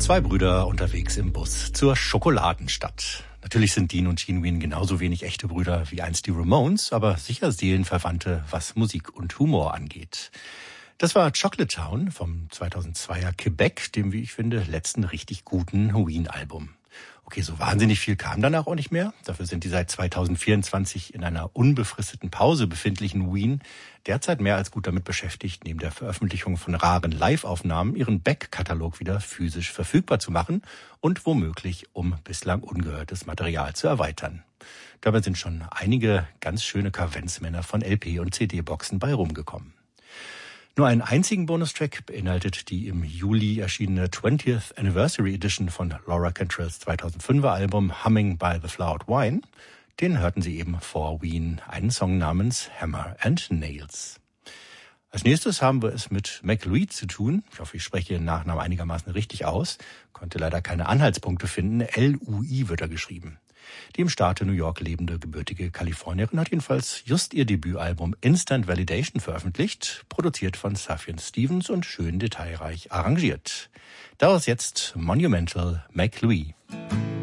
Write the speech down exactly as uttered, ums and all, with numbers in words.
Zwei Brüder unterwegs im Bus zur Schokoladenstadt. Natürlich sind Dean und Gene Wien genauso wenig echte Brüder wie einst die Ramones, aber sicher Seelenverwandte, was Musik und Humor angeht. Das war Chocolate Town vom zweitausendzweier Quebec, dem, wie ich finde, letzten richtig guten Ween-Album. Okay, so wahnsinnig viel kam danach auch nicht mehr. Dafür sind die seit zweitausendvierundzwanzig in einer unbefristeten Pause befindlichen Ween derzeit mehr als gut damit beschäftigt, neben der Veröffentlichung von raren Live-Aufnahmen ihren Back-Katalog wieder physisch verfügbar zu machen und womöglich um bislang ungehörtes Material zu erweitern. Dabei sind schon einige ganz schöne Kaventsmänner von L P- und C D-Boxen bei rumgekommen. Nur einen einzigen Bonustrack beinhaltet die im Juli erschienene twentieth Anniversary Edition von Laura Cantrells zweitausendfünfer Album Humming by the Flowered Wine. Den hörten Sie eben vor Ween, einen Song namens Hammer and Nails. Als nächstes haben wir es mit McLuey zu tun. Ich hoffe, ich spreche den Nachnamen einigermaßen richtig aus. Konnte leider keine Anhaltspunkte finden. L U I wird er geschrieben. Die im Staate New York lebende gebürtige Kalifornierin hat jedenfalls just ihr Debütalbum Instant Validation veröffentlicht, produziert von Sufjan Stevens und schön detailreich arrangiert. Daraus jetzt Monumental McLuey.